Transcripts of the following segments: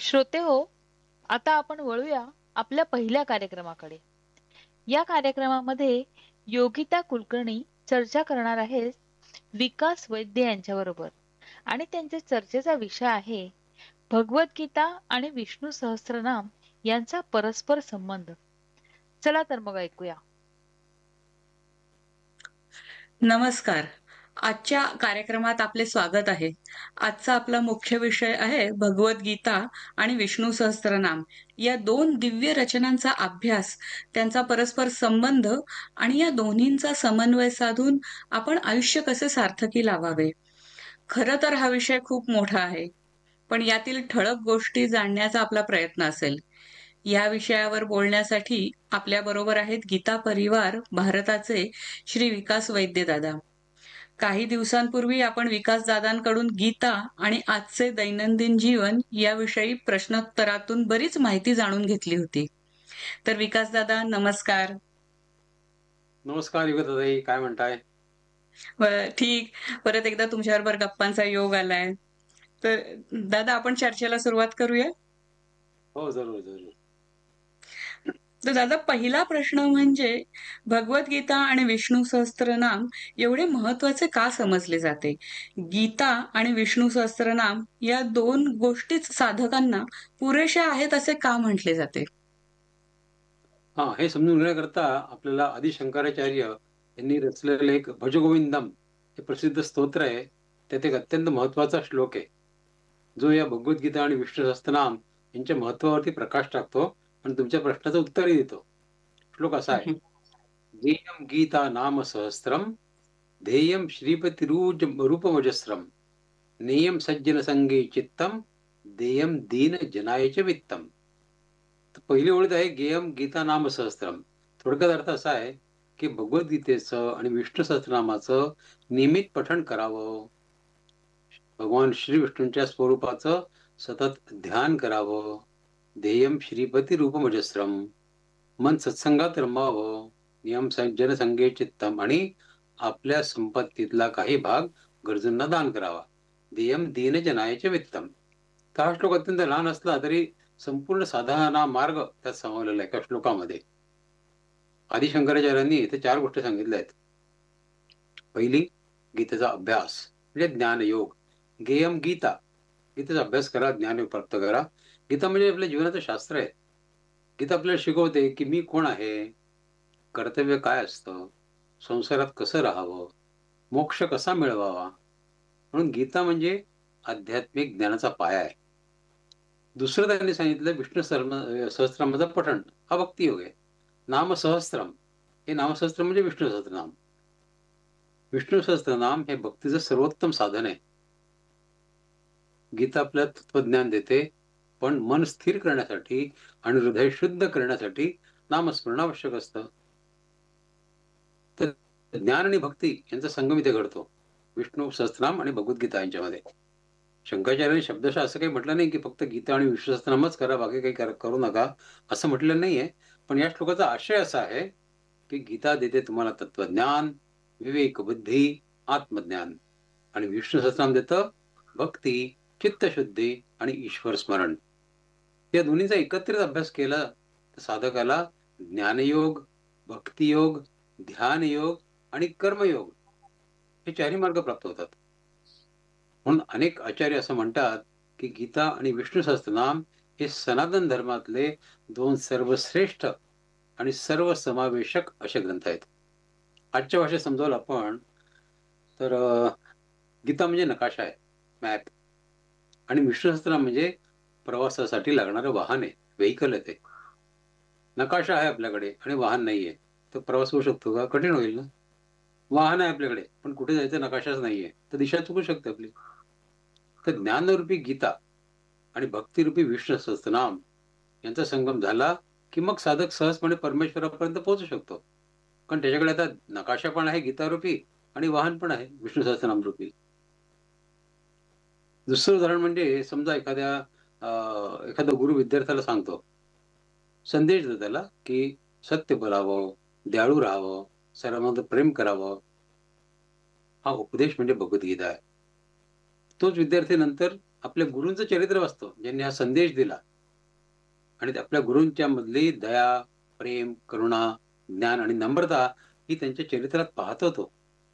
श्रोते हो, आता आपण वळूया आपल्या पहिल्या कार्यक्रमाकडे. या कार्यक्रमामध्ये योगिता कुलकर्णी चर्चा करणार आहेत विकास वैद्य यांच्याबरोबर आणि त्यांच्या चर्चेचा विषय आहे भगवद्गीता आणि विष्णू सहस्त्रनाम यांचा परस्पर संबंध. चला तर मग ऐकूया. नमस्कार. आजच्या कार्यक्रमात आपले स्वागत आहे. आजचा आपला मुख्य विषय आहे भगवद्गीता आणि विष्णू सहस्त्रनाम या दोन दिव्य रचनांचा अभ्यास, त्यांचा परस्पर संबंध आणि या दोन्हींचा समन्वय साधून आपण आयुष्य कसे सार्थकी लावावे. खरं तर हा विषय खूप मोठा आहे, पण यातील ठळक गोष्टी जाणण्याचा आपला प्रयत्न असेल. या विषयावर बोलण्यासाठी आपल्या बरोबर आहेत गीता परिवार भारताचे श्री विकास वैद्य दादा. काही दिवसांपूर्वी आपण विकास दादांकडून गीता आणि आजचे दैनंदिन जीवन याविषयी प्रश्नोत्तरातून बरीच माहिती जाणून घेतली होती. तर विकास दादा नमस्कार. नमस्कार युगतताई, काय म्हणताय? ठीक. परत एकदा तुमच्याबरोबर गप्पांचा योग आलाय. तर दादा आपण चर्चेला सुरुवात करूया. हो, जरूर जरूर. तर दादा पहिला प्रश्न म्हणजे भगवद्गीता आणि विष्णू सहस्त्रनाम एवढे महत्वाचे का समजले जाते? गीता आणि विष्णू सहस्त्रनाम या दोन गोष्टीच साधकांना पुरेशा आहेत असे का म्हटले जाते? हे समजून घेण्याकरता आपल्याला आदि शंकराचार्य यांनी रचलेलं एक भजगोविंदम हे प्रसिद्ध स्तोत्र आहे. त्यात एक अत्यंत महत्वाचा श्लोक आहे, जो या भगवद्गीता आणि विष्णू सहस्त्रनाम यांच्या महत्वावरती प्रकाश टाकतो आणि तुमच्या प्रश्नाचं उत्तरही देतो. श्लोक असा आहे, ध्येयं गीता नाम सहस्त्रम ध्येयं श्रीपती रूपमजस्रम नेयं सज्जन संगे चित्तम देयं दीन जनायच वित्तम. पहिली ओळीत आहे गेयम गीता नाम सहस्त्रम. थोडक्यात अर्थ असा आहे की भगवद्गीतेचं आणि विष्णू सहस्त्रनामाचं नियमित पठण करावं, भगवान श्री विष्णूंच्या स्वरूपाचं सतत ध्यान करावं, ध्येयम श्रीपती रूपमजस्रम, मन सत्संगात रमावं, नियम जनसंगे चित्तम, आणि आपल्या संपत्तीतला काही भाग गरजूंना दान करावा, ध्येयम दीन जनायचे वित्तम. हा श्लोक अत्यंत लहान असला तरी संपूर्ण साधना मार्ग त्यात समावलेला आहे एका श्लोकामध्ये. आदि शंकराचार्यांनी इथे 4 गोष्टी सांगितल्या आहेत. पहिली, गीतेचा अभ्यास म्हणजे ज्ञानयोग. गेयम गीता, गीतेचा अभ्यास करा, ज्ञानयोग प्राप्त करा. गीता म्हणजे आपल्या जीवनाचं शास्त्र आहे. गीता आपल्याला शिकवते की मी कोण आहे, कर्तव्य काय असतं, संसारात कसं राहावं, मोक्ष कसा मिळवावा. म्हणून गीता म्हणजे आध्यात्मिक ज्ञानाचा पाया आहे. दुसरं त्यांनी सांगितलं विष्णू सहस्त्रनामाचं पठण हा भक्तियोग आहे. नाम सहस्त्रम, हे नामसहस्त्र म्हणजे विष्णू सहस्त्रनाम. विष्णू सहस्त्रनाम हे भक्तीचं सर्वोत्तम साधन आहे. गीता आपल्याला तत्वज्ञान देते, पण मन स्थिर करण्यासाठी आणि हृदय शुद्ध करण्यासाठी नामस्मरण आवश्यक असतं. तर ज्ञान आणि भक्ती यांचा संगम इथे घडतो विष्णू सहस्त्रनाम आणि भगवद्गीता यांच्यामध्ये. शंकराचार्यांनी शब्दशः असं काही म्हटलं नाही की फक्त गीता आणि विष्णू सहस्त्रनामच करा, बाकी काही करू नका, असं म्हटलेलं नाहीये. पण या श्लोकाचा आशय असा आहे की गीता देते तुम्हाला तत्वज्ञान, विवेक बुद्धी, आत्मज्ञान, आणि विष्णू सहस्त्रनाम देतं भक्ती, चित्तशुद्धी आणि ईश्वर स्मरण. या दोन्हीचा एकत्रित अभ्यास केला तर साधकाला ज्ञानयोग, भक्तियोग, ध्यानयोग आणि कर्मयोग हे 4ही मार्ग प्राप्त होतात. म्हणून अनेक आचार्य असं म्हणतात की गीता आणि विष्णू सहस्त्रनाम हे सनातन धर्मातले 2 सर्वश्रेष्ठ आणि सर्व समावेशक असे ग्रंथ आहेत. आजच्या भाषेत समजावलं आपण तर गीता म्हणजे नकाशा आहे, मॅप, आणि विष्णू सहस्त्रनाम म्हणजे प्रवासासाठी लागणारं वाहन आहे, व्हेकल आहे. ते नकाशा आहे आपल्याकडे आणि वाहन नाहीये तर प्रवास होऊ शकतो का? कठीण होईल ना. वाहन आहे आपल्याकडे पण कुठे जायचं नकाशाच नाहीये तर दिशा चुकू शकते आपली. तर ज्ञानरूपी गीता आणि भक्तिरूपी विष्णू सहस्त्रनाम यांचा संगम झाला की मग साधक सहजपणे परमेश्वरापर्यंत पोहोचू शकतो. कारण त्याच्याकडे आता नकाशा पण आहे गीतारूपी आणि वाहन पण आहे विष्णू सहस्त्रनाम रूपी. दुसरं उदाहरण म्हणजे समजा एखादा गुरु विद्यार्थ्याला सांगतो, संदेश देतो त्याला की सत्य बोलावं, दयाळू राहावं, सर्वांमध्ये प्रेम करावं. हा उपदेश म्हणजे भगवद्गीता आहे. तोच विद्यार्थी नंतर आपल्या गुरूंचं चरित्र वाचतो, ज्यांनी हा संदेश दिला, आणि आपल्या गुरूंच्या मधली दया, प्रेम, करुणा, ज्ञान आणि नम्रता ही त्यांच्या चरित्रात पाहत होतो.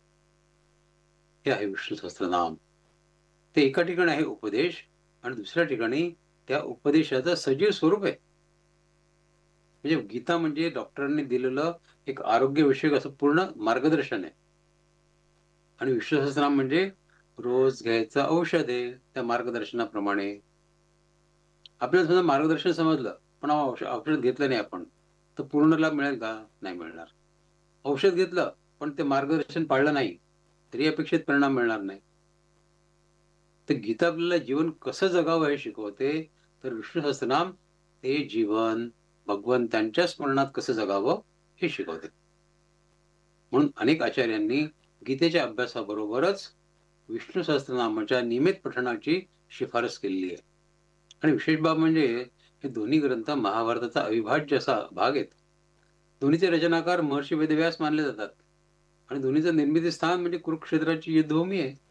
हे आहे विष्णू सहस्त्रनाम. ते एका ठिकाणी आहे उपदेश आणि दुसऱ्या ठिकाणी त्या उपदेशाचं सजीव स्वरूप आहे. म्हणजे गीता म्हणजे डॉक्टरांनी दिलेलं एक आरोग्यविषयक असं पूर्ण मार्गदर्शन आहे, आणि विष्णू सहस्त्रनाम म्हणजे रोज घ्यायचं औषध आहे त्या मार्गदर्शनाप्रमाणे. आपल्याला समजा मार्गदर्शन समजलं, पण औषध घेतलं नाही आपण, तर पूर्ण लाभ मिळेल का? नाही मिळणार. औषध घेतलं पण ते मार्गदर्शन पाळलं नाही, तरी अपेक्षित परिणाम मिळणार नाही. तर गीता आपल्याला जीवन कसं जगावं हे शिकवते, तर विष्णू सहस्त्रनाम ते जीवन भगवंतांच्या स्मरणात कसं जगावं हे शिकवते. म्हणून अनेक आचार्यांनी गीतेच्या अभ्यासाबरोबरच विष्णू सहस्त्रनामाच्या नियमित पठणाची शिफारस केलेली आहे. आणि विशेष बाब म्हणजे हे दोन्ही ग्रंथ महाभारताचा अविभाज्य असा भाग आहेत. दोन्हीचे रचनाकार महर्षी वेदव्यास मानले जातात, आणि दोन्हीचं निर्मिती स्थान म्हणजे कुरुक्षेत्राची युद्धभूमी आहे.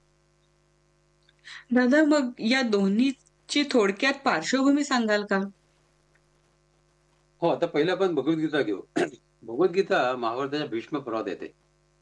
दादा, मग या दोन्हीची थोडक्यात पार्श्वभूमी सांगाल का? हो, आता पहिलं आपण भगवद्गीता घेऊ. भगवद्गीता महाभारताच्या भीष्म पर्वात येते.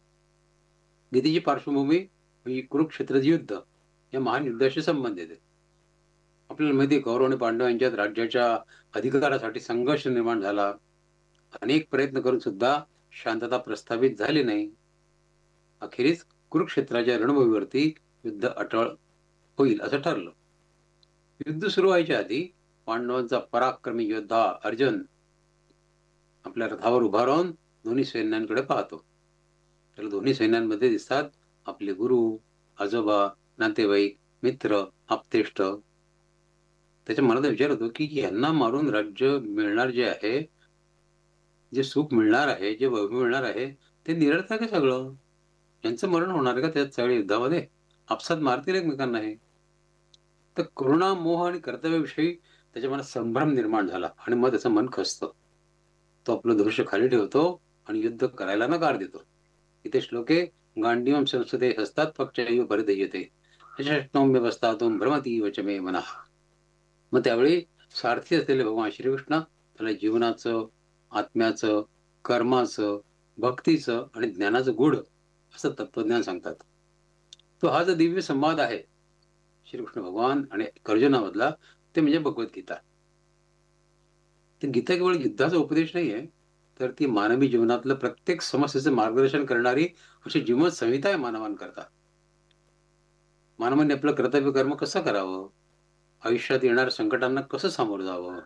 गीतेची पार्श्वभूमी म्हणजे कुरुक्षेत्राचे युद्ध या महान युद्धाशी संबंधित आहे. आपल्याला माहिती आहे, कौरव आणि पांडव यांच्यात राज्याच्या अधिकारासाठी संघर्ष निर्माण झाला. अनेक प्रयत्न करून सुद्धा शांतता प्रस्थापित झाली नाही. अखेरीस कुरुक्षेत्राच्या रणभूमीवरती युद्ध अटळ होईल असं ठरलं. युद्ध सुरू व्हायच्या आधी पांडवांचा पराक्रमी योद्धा अर्जुन आपल्या रथावर उभा राहून दोन्ही सैन्यांकडे पाहतो. त्याला दोन्ही सैन्यांमध्ये दिसतात आपले गुरु, आजोबा, नातेवाईक, मित्र, आप्तेष्ट. त्याच्या मनात विचार होतो की यांना मारून राज्य मिळणार जे आहे, जे सुख मिळणार आहे, जे वैभव मिळणार आहे, ते निरर्थक आहे सगळं. यांचं मरण होणार आहे का त्या सगळ्या युद्धामध्ये? आपसात मारतील एकमेकांना हे. तर करुणा, मोह आणि कर्तव्याविषयी त्याच्या मनात संभ्रम निर्माण झाला, आणि मग त्याचं मन खचतं. तो आपलं धनुष्य खाली ठेवतो आणि युद्ध करायला नकार देतो. इथे श्लोके गांडीवम संस्कृते हस्तात पक्षायु परिदयते यशस्नोम व्यवस्थातून भ्रमती वचमे मना. मग त्यावेळी सारथी असलेले भगवान श्रीकृष्ण त्याला जीवनाचं, आत्म्याचं, कर्माचं, भक्तीचं आणि ज्ञानाचं गूढ असं तत्वज्ञान सांगतात. तो हा जो दिव्य संवाद आहे श्रीकृष्ण भगवान आणि अर्जुनामधला, ते म्हणजे भगवद्गीता. ती गीता केवळ युद्धाचा उपदेश नाहीये, तर ती मानवी जीवनातलं प्रत्येक समस्येचं मार्गदर्शन करणारी अशी जीवन संहिता आहे मानवांकरता. मानवाने आपलं कर्तव्य कर्म कसं करावं, आयुष्यात येणाऱ्या संकटांना कसं सामोरं जावं,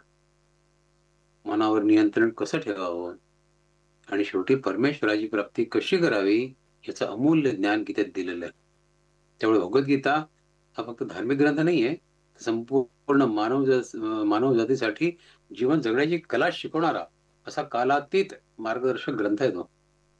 मनावर नियंत्रण कसं ठेवावं, आणि शेवटी परमेश्वराची प्राप्ती कशी करावी याचं अमूल्य ज्ञान गीतेत दिलेलं आहे. त्यामुळे भगवद्गीता हा फक्त धार्मिक ग्रंथ नाहीये, संपूर्ण मानव जातीसाठी जीवन जगण्याची कला शिकवणारा असा कालातीत मार्गदर्शक ग्रंथ आहे तो.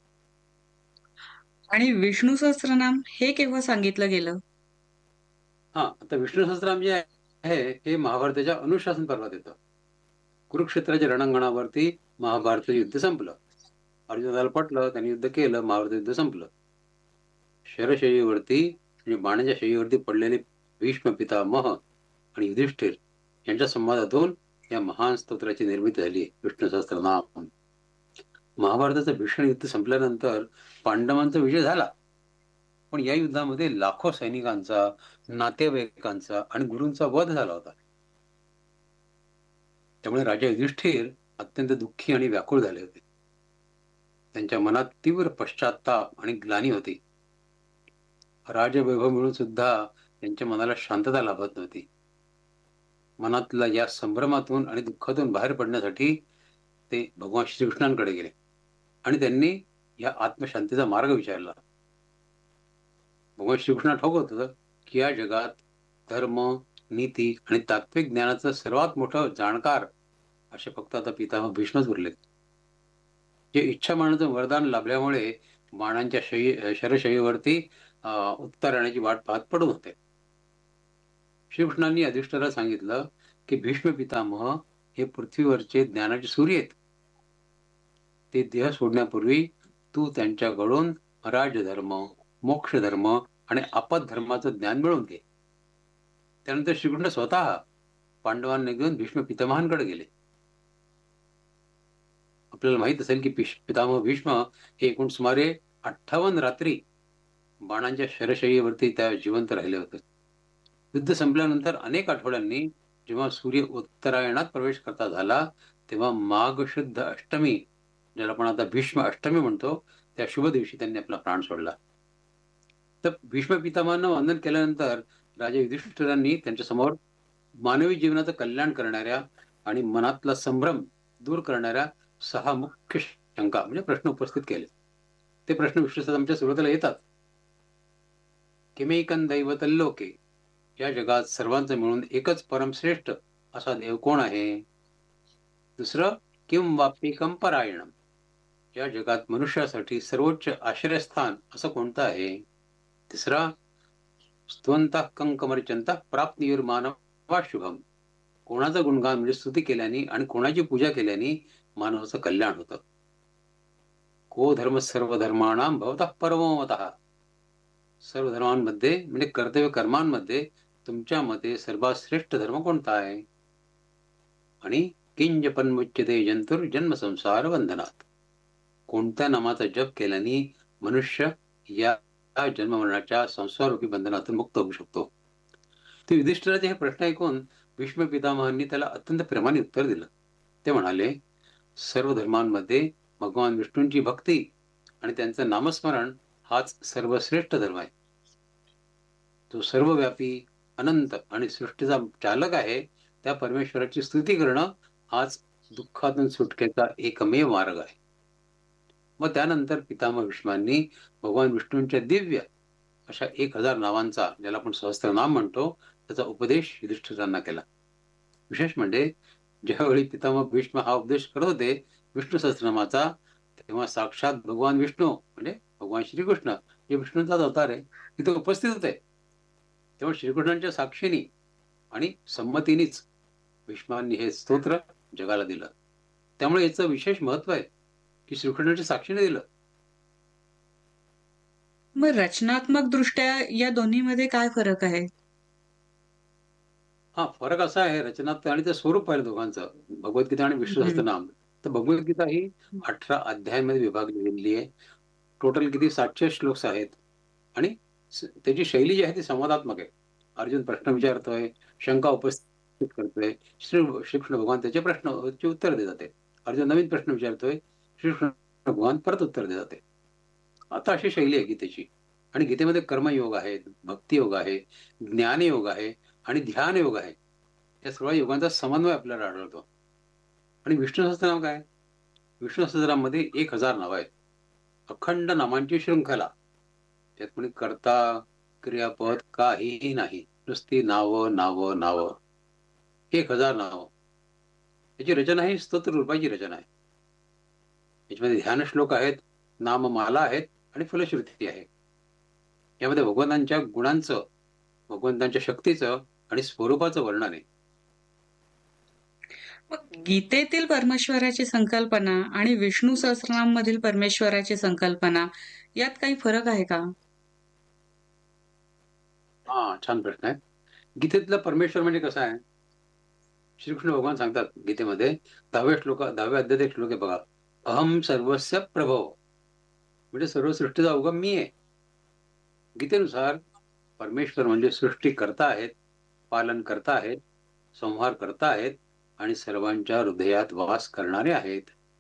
आणि विष्णू सहस्त्रनाम हे केव्हा सांगितलं गेलं? आता विष्णू सहस्त्रनाम जे आहे हे महाभारताच्या अनुशासन पर्वात येतं. कुरुक्षेत्राच्या रणांगणावरती महाभारत युद्ध संपलं. अर्जुनाला पटलं, त्यांनी युद्ध केलं, महाभारत युद्ध संपलं. शरशय्येवरती म्हणजे बाणाच्या शय्येवरती पडलेले भीष्म पितामह आणि युधिष्ठिर यांच्या संवादातून या महान स्तोत्राची निर्मिती झाली, विष्णू सहस्त्रनाम. महाभारताचं भीषण युद्ध संपल्यानंतर पांडवांचा विजय झाला, पण या युद्धामध्ये लाखो सैनिकांचा, नातेवाईकांचा आणि गुरूंचा वध झाला होता. त्यामुळे राजा युधिष्ठिर अत्यंत दुःखी आणि व्याकुळ झाले होते. त्यांच्या मनात तीव्र पश्चाताप आणि ग्लानी होती. राजवैभव मिळून सुद्धा त्यांच्या मनाला शांतता लाभत नव्हती. मनातल्या या संभ्रमातून आणि दुःखातून बाहेर पडण्यासाठी ते भगवान श्रीकृष्णांकडे गेले आणि त्यांनी या आत्मशांतीचा मार्ग विचारला. भगवान श्रीकृष्ण ठाऊक होतं की या जगात धर्म, नीती आणि तात्विक ज्ञानाचं सर्वात मोठं जाणकार असे फक्त आता पितामह भीष्मच उरलेत, जे इच्छा बाणाचं वरदान लाभल्यामुळे बाणांच्या शरशय्येवरती उत्तर येण्याची वाट पाहत पडून होते. श्रीकृष्णांनी युधिष्ठिराला सांगितलं की भीष्म पितामह हे पृथ्वीवरचे ज्ञानाचे सूर्य आहेत. ते देह सोडण्यापूर्वी तू त्यांच्याकडून राजधर्म, मोक्षधर्म आणि आपदधर्माचं ज्ञान मिळवून घे. त्यानंतर श्रीकृष्ण स्वतः पांडवांना घेऊन भीष्म पितामहांकडे गेले. आपल्याला माहित असेल की पितामह भीष्म हे एकूण सुमारे 58 रात्री बाणांच्या शरशय्येवरती त्या जिवंत राहिले होते. युद्ध संपल्यानंतर अनेक आठवड्यांनी जेव्हा सूर्य उत्तरायणात प्रवेश करता झाला, तेव्हा माघ शुद्ध अष्टमी, ज्याला आपण आता भीष्म अष्टमी म्हणतो, त्या शुभ दिवशी त्यांनी आपला प्राण सोडला. तर भीष्म पितामहांना वंदन केल्यानंतर राजा युधिष्ठिरांनी त्यांच्या समोर मानवी जीवनाचं कल्याण करणाऱ्या आणि मनातला संभ्रम दूर करणाऱ्या 6 मुख्य शंका म्हणजे प्रश्न उपस्थित केले. ते प्रश्न विष्णू सुरुवातीला येतात. किमेकं दैवतल्लोके, या जगात सर्वांचं मिळून एकच परमश्रेष्ठ असा देव कोण आहे? दुसरं, किम वाप्येकं परायणम, या जगात मनुष्यासाठी सर्वोच्च आश्रयस्थान असं कोणतं आहे? तिसरा, स्तवंतः कंकमर्चंतः प्राप्तिर्मानवा शुभम, कोणाचं गुणगान म्हणजे स्तुती केल्याने आणि कोणाची पूजा केल्याने मानवाचं कल्याण होतं. को धर्म सर्व धर्माणाम भवतः परमो मतः, सर्व धर्मांमध्ये म्हणजे कर्तव्य कर्मांमध्ये तुमच्या मते सर्वात श्रेष्ठ धर्म कोणता आहे? आणि किंजपन मुच्यते जंतुर जन्म संसार बंधनात, कोणत्या नामाचा जप केल्याने मनुष्य या जन्ममरणाच्या संसाररूपी बंधनातून मुक्त होऊ शकतो? ते युधिष्ठिराचे हे प्रश्न ऐकून भीष्म पितामहांनी त्याला अत्यंत प्रेमाने उत्तर दिलं. ते म्हणाले, सर्व धर्मांमध्ये भगवान विष्णूंची भक्ती आणि त्यांचं नामस्मरण हाच सर्वश्रेष्ठ धर्म आहे. जो सर्वव्यापी, अनंत आणि सृष्टीचा चालक आहे, त्या परमेश्वराची स्तुती करणं हाच दुःखातून सुटकेचा एकमेव मार्ग आहे. मग त्यानंतर पितामह भीष्मांनी भगवान विष्णूंच्या दिव्य अशा 1000 नावांचा, ज्याला आपण सहस्त्रनाम म्हणतो, त्याचा उपदेश युधिष्ठिरांना केला. विशेष म्हणजे ज्यावेळी पितामह भीष्म हा उपदेश करत होते विष्णू सहस्त्रनामाचा, तेव्हा साक्षात भगवान विष्णू म्हणजे भगवान श्रीकृष्ण, जे विष्णूंचाच अवतार आहे, तिथे उपस्थित होते. तेव्हा श्रीकृष्णांच्या साक्षीने आणि संमतीनेच भीष्मांनी हे स्तोत्र जगाला दिलं. त्यामुळे याचं विशेष महत्व आहे की श्रीकृष्णांच्या साक्षीने दिलं. मग रचनात्मक दृष्ट्या या दोन्हीमध्ये काय फरक आहे? हा फरक असा आहे रचनात्मक आणि ते स्वरूप पाहिलं दोघांचं, भगवद्गीता आणि विष्णू सहस्त्रनाम. तर भगवद्गीता ही 18 अध्यायांमध्ये विभागली गेलेली आहे. टोटल किती 700 श्लोक्स आहेत आणि त्याची शैली जी आहे ती संवादात्मक आहे. अर्जुन प्रश्न विचारतोय, शंका उपस्थित करतोय, श्रीकृष्ण भगवान त्याचे प्रश्नाचे उत्तर देत जाते. अर्जुन नवीन प्रश्न विचारतोय, श्रीकृष्ण भगवान परत उत्तर देत जाते. आता अशी शैली आहे गीतेची. आणि गीतेमध्ये कर्मयोग आहेत, भक्तियोग आहे, ज्ञानयोग आहे आणि ध्यान योग आहे. या सर्व योगांचा समन्वय आपल्याला आढळतो. आणि विष्णू सहस्त्रनाम काय? विष्णू सहस्त्रनाममध्ये 1000 नावं आहेत, अखंड नामांची शृंखला. त्यात कोणी कर्ता क्रियापद काहीही नाही, नुसती नावं नावं नावं, 1000 नावं. याची रचना ही स्तोत्र रूपाची रचना आहे. याच्यामध्ये ध्यान श्लोक आहेत, नाममाला आहेत आणि फलश्रुती आहे. यामध्ये भगवंतांच्या गुणांचं, भगवंतांच्या शक्तीचं आणि स्वरूपाचं वर्णन आहे. मग गीतेतील परमेश्वराची संकल्पना आणि विष्णू सहस्त्रनाम मधील परमेश्वराची संकल्पना यात काही फरक आहे का? हा छान प्रश्न आहे. गीतेतला परमेश्वर म्हणजे कसा आहे? श्रीकृष्ण भगवान सांगतात गीतेमध्ये 10व्या अध्यायात एक श्लोक आहे बघा, अहम सर्वस्य प्रभव, म्हणजे सर्व सृष्टीचा उगम मी आहे. गीतेनुसार परमेश्वर म्हणजे सृष्टी करता आहेत, पालन करता आहेत, संहार करता आहेत आणि सर्वांच्या हृदयात वास करणारे आहेत.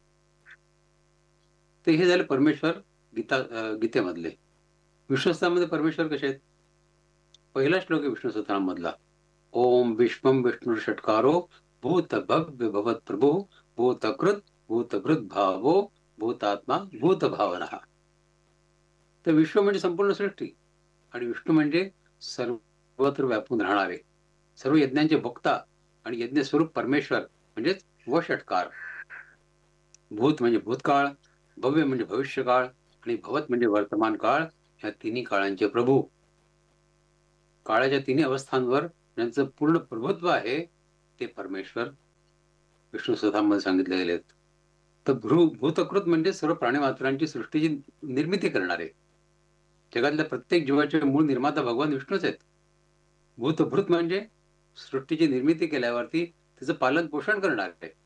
तर हे झाले परमेश्वर गीतेमधले. विष्णू सहस्त्रनाममध्ये परमेश्वर कसे आहेत? पहिला श्लोक आहे विष्णू सहस्त्रनाम मधला, ओम विश्वम विष्णू षटकारो भूत भव्य भवत प्रभू भूतकृत भूतभृत भावो भूतात्मा भूत भावना. तर विश्व म्हणजे संपूर्ण सृष्टी आणि विष्णू म्हणजे सर्वत्र व्यापून राहणारे, सर्व यज्ञांचे भोक्ता आणि यज्ञ स्वरूप परमेश्वर म्हणजेच व षटकार. भूत म्हणजे भूतकाळ, भव्य म्हणजे भविष्यकाळ आणि भवत म्हणजे वर्तमान काळ. या तिन्ही काळांचे प्रभू, काळाच्या तिन्ही अवस्थांवर ज्यांचं पूर्ण प्रभुत्व आहे ते परमेश्वर विष्णू सहस्त्रनामामध्ये सांगितले गेले आहेत. तर भूतकृत म्हणजे सर्व प्राणीमात्रांची सृष्टीची निर्मिती करणारे, जगातल्या प्रत्येक जीवाचे मूळ निर्माता भगवान विष्णूच आहेत. भूतभृत म्हणजे सृष्टीची निर्मिती केल्यावरती तिचं पालन पोषण करणार आहे.